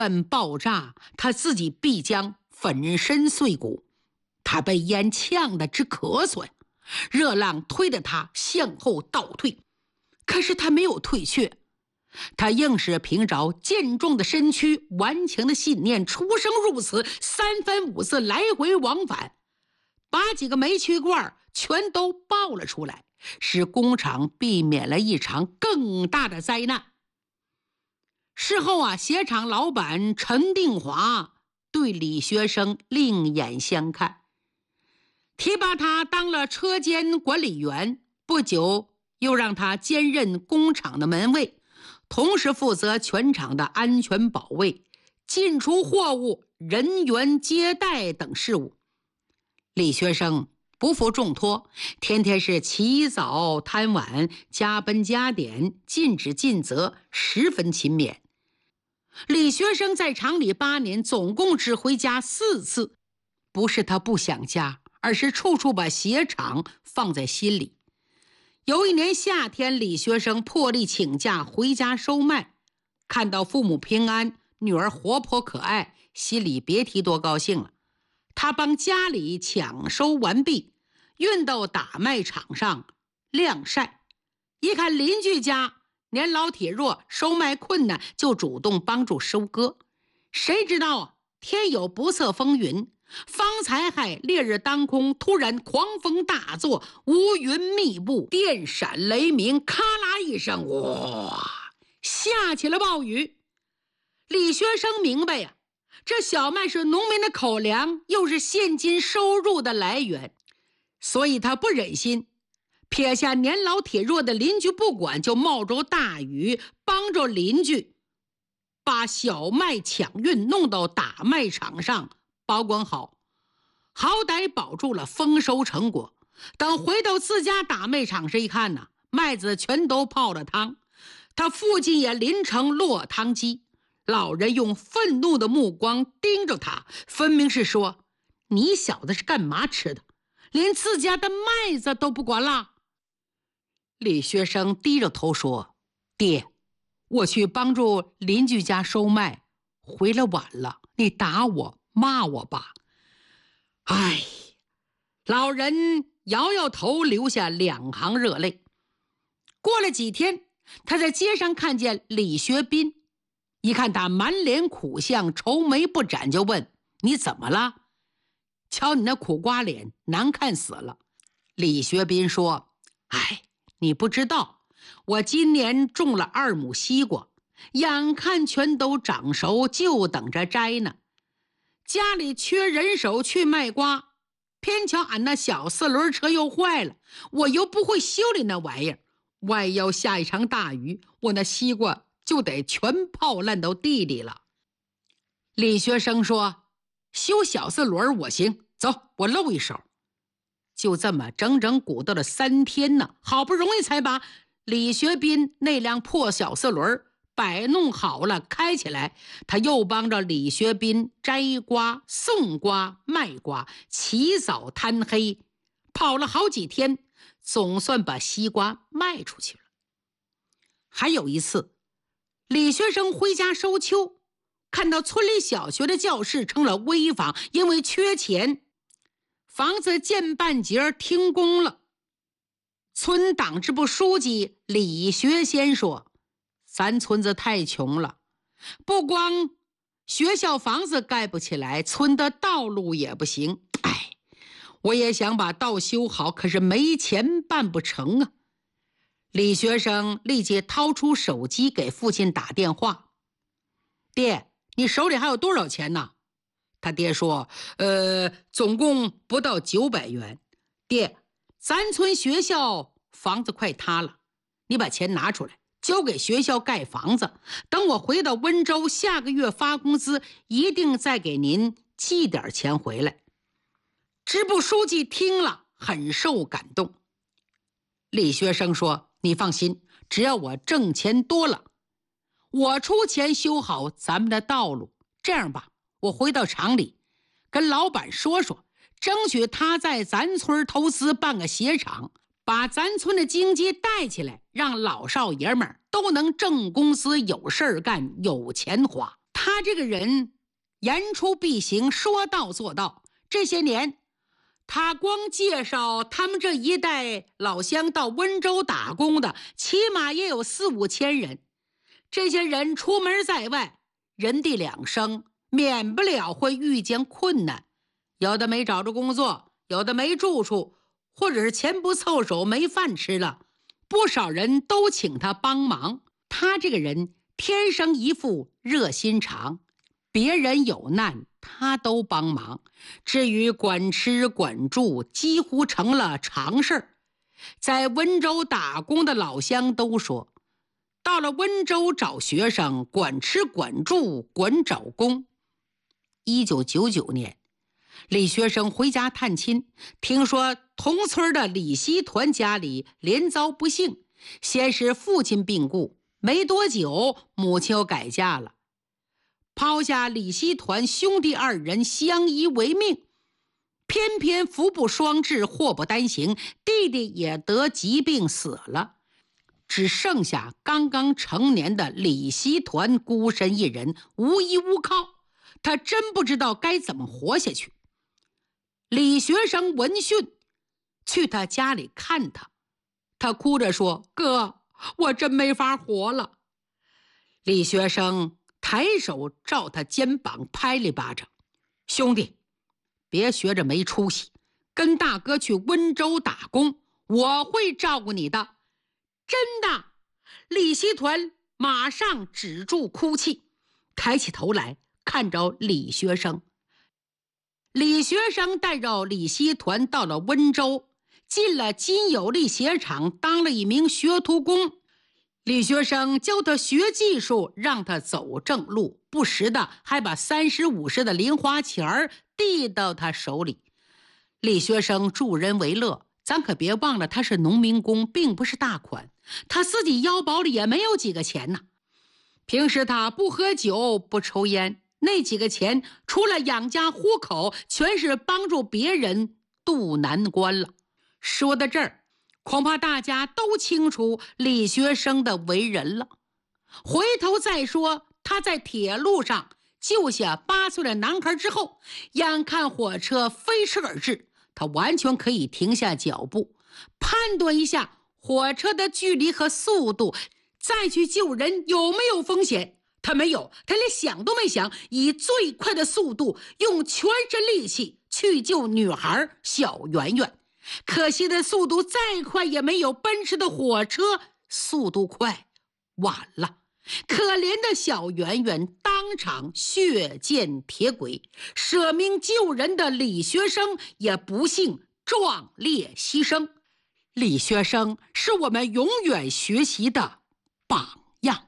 本爆炸，他自己必将粉身碎骨。他被烟呛得直咳嗽呀，热浪推着他向后倒退，可是他没有退却，他硬是凭着健壮的身躯、顽强的信念，出生入死，三番五次来回往返，把几个煤气罐全都爆了出来，使工厂避免了一场更大的灾难。事后鞋厂老板陈定华对李学生另眼相看，提拔他当了车间管理员，不久又让他兼任工厂的门卫，同时负责全厂的安全保卫、进出货物、人员接待等事务。李学生不负重托，天天是起早贪晚，加班加点，尽职尽责，十分勤勉。李学生在厂里8年，总共只回家4次，不是他不想家，而是处处把鞋厂放在心里。有一年夏天，李学生破例请假回家收麦，看到父母平安，女儿活泼可爱，心里别提多高兴了。他帮家里抢收完毕，运到打麦场上晾晒。一看邻居家年老体弱，收麦困难，就主动帮助收割。谁知道天有不测风云，方才还烈日当空，突然狂风大作，乌云密布，电闪雷鸣，咔啦一声，哇，下起了暴雨。李学生明白呀，这小麦是农民的口粮，又是现金收入的来源，所以他不忍心撇下年老体弱的邻居不管，就冒着大雨帮着邻居把小麦抢运弄到打麦场上保管好，好歹保住了丰收成果。等回到自家打麦场时一看呢，麦子全都泡了汤，他父亲也淋成落汤鸡。老人用愤怒的目光盯着他，分明是说：你小子是干嘛吃的？连自家的麦子都不管了。李学生低着头说：爹，我去帮助邻居家收麦，回来晚了，你打我骂我吧。哎，老人摇摇头，流下2行热泪。过了几天，他在街上看见李学斌，一看他满脸苦相，愁眉不展，就问：你怎么了？瞧你那苦瓜脸，难看死了。李学斌说：哎，你不知道，我今年种了2亩西瓜，眼看全都长熟，就等着摘呢。家里缺人手去卖瓜，偏巧俺那小4轮车又坏了，我又不会修理那玩意儿，万要下一场大雨，我那西瓜就得全泡烂到地里了。李学生说：修小4轮我行，走，我露一手。就这么整整鼓捣了3天呢，好不容易才把李学斌那辆破小4轮摆弄好了，开起来。他又帮着李学斌摘瓜、送瓜、卖瓜，起早贪黑，跑了好几天，总算把西瓜卖出去了。还有一次，李学生回家收秋，看到村里小学的教室成了危房，因为缺钱，房子建半截停工了。村党支部书记李学先说：咱村子太穷了，不光学校房子盖不起来，村的道路也不行。哎，我也想把道修好，可是没钱办不成啊。李学生立即掏出手机给父亲打电话：爹，你手里还有多少钱呢？他爹说：总共不到900元。爹，咱村学校房子快塌了，你把钱拿出来，交给学校盖房子，等我回到温州，下个月发工资，一定再给您寄点钱回来。支部书记听了很受感动。李学生说：你放心，只要我挣钱多了，我出钱修好咱们的道路。这样吧，我回到厂里跟老板说说，争取他在咱村投资办个鞋厂，把咱村的经济带起来，让老少爷们都能挣工资，有事儿干，有钱花。 他这个人言出必行，说到做到。这些年他光介绍他们这一代老乡到温州打工的，起码也有4、5千人。这些人出门在外，人地两生，免不了会遇见困难，有的没找着工作，有的没住处，或者是钱不凑手没饭吃了，不少人都请他帮忙。他这个人天生一副热心肠，别人有难他都帮忙，至于管吃管住几乎成了常事儿。在温州打工的老乡都说，到了温州找学生，管吃管住管找工。1999年，李学生回家探亲，听说同村的李希团家里连遭不幸，先是父亲病故，没多久母亲又改嫁了，抛下李希团兄弟2人相依为命。偏偏福不双至，祸不单行，弟弟也得疾病死了，只剩下刚刚成年的李希团孤身一人，无依无靠，他真不知道该怎么活下去。李学生闻讯去他家里看他，他哭着说：“哥，我真没法活了。”李学生抬手照他肩膀拍了一巴掌：“兄弟，别学着没出息，跟大哥去温州打工，我会照顾你的。”真的。李希团马上止住哭泣，抬起头来看着李学生。李学生带着李希团到了温州，进了金有利鞋厂，当了一名学徒工。李学生教他学技术，让他走正路，不时的还把30、50的零花钱递到他手里。李学生助人为乐，咱可别忘了他是农民工，并不是大款，他自己腰包里也没有几个钱呢。平时他不喝酒不抽烟，那几个钱除了养家糊口，全是帮助别人渡难关了。说到这儿，恐怕大家都清楚李学生的为人了。回头再说他在铁路上救下8岁的男孩之后，眼看火车飞驰而至，他完全可以停下脚步，判断一下火车的距离和速度，再去救人有没有风险。他没有，他连想都没想，以最快的速度用全身力气去救女孩小圆圆。可惜的速度再快也没有奔驰的火车速度快，晚了。可怜的小圆圆当场血溅铁轨，舍命救人的李学生也不幸壮烈牺牲。李学生是我们永远学习的榜样。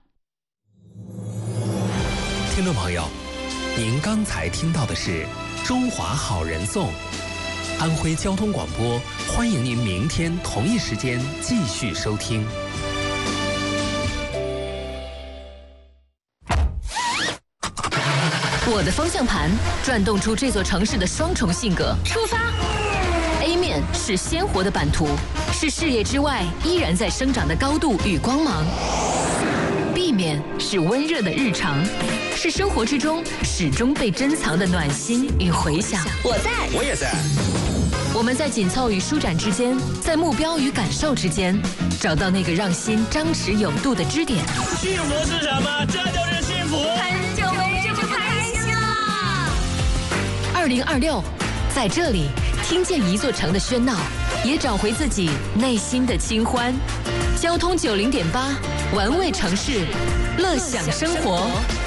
听众朋友，您刚才听到的是《中华好人颂》，安徽交通广播，欢迎您明天同一时间继续收听。 我的方向盘转动出这座城市的双重性格。出发 A 面是鲜活的版图，是视野之外依然在生长的高度与光芒。B 面是温热的日常，是生活之中始终被珍藏的暖心与回响。 我在， 我也在。 我们在紧凑与舒展之间，在目标与感受之间，找到那个让心张弛有度的支点。 幸福是什么？这就是幸福。 很久没这么开心了。 2026，在这里听见一座城的喧闹，也找回自己内心的清欢。交通90.8，玩味城市，乐享生活。